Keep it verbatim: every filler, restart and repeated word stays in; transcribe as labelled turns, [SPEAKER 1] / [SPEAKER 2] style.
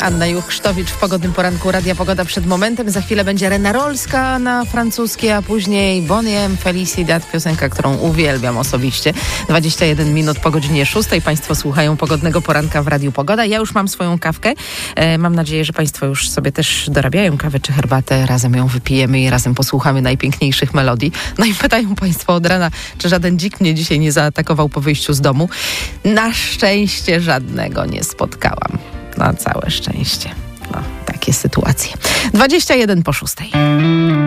[SPEAKER 1] Anna Juchsztowicz w Pogodnym Poranku Radia Pogoda przed momentem. Za chwilę będzie Rena Rolska na francuskie, a później Bonnie M. Felicidad, piosenka, którą uwielbiam osobiście. dwadzieścia jeden minut po godzinie szóstej. Państwo słuchają Pogodnego Poranka w Radiu Pogoda. Ja już mam swoją kawkę. E, mam nadzieję, że Państwo już sobie też dorabiają kawę czy herbatę. Razem ją wypijemy i razem posłuchamy najpiękniejszych melodii. No i pytają Państwo od rana, czy żaden dzik mnie dzisiaj nie zaatakował po wyjściu z domu. Na szczęście żadnego nie spotkałam. Na całe szczęście. No, takie sytuacje. dwadzieścia jeden po szóstej.